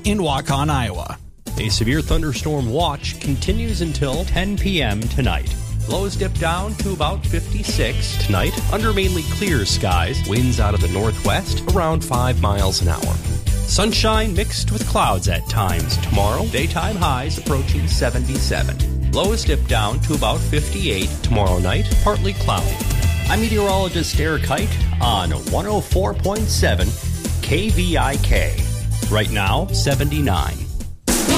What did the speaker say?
in Waukon, Iowa. A severe thunderstorm watch continues until 10 p.m. tonight. Lows dip down to about 56 tonight under mainly clear skies. Winds out of the northwest around 5 miles an hour. Sunshine mixed with clouds at times tomorrow. Daytime highs approaching 77. Lows dip down to about 58 tomorrow night, partly cloudy. I'm meteorologist Eric Hite on 104.7 KVIK. Right now, 79.